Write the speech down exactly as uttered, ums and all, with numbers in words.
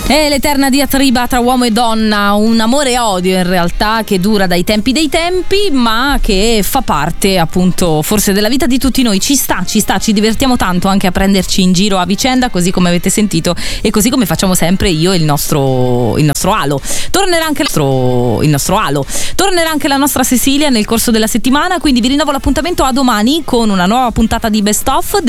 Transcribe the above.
È l'eterna diatriba tra uomo e donna, un amore e odio in realtà che dura dai tempi dei tempi, ma che fa parte appunto forse della vita di tutti noi. Ci sta, ci sta, ci divertiamo tanto anche a prenderci in giro a vicenda, così come avete sentito e così come facciamo sempre io e il nostro, il nostro Alo. Tornerà anche il nostro, il nostro Alo. Tornerà anche la nostra Cecilia nel corso della settimana, quindi vi rinnovo l'appuntamento a domani con una nuova puntata di Best Of.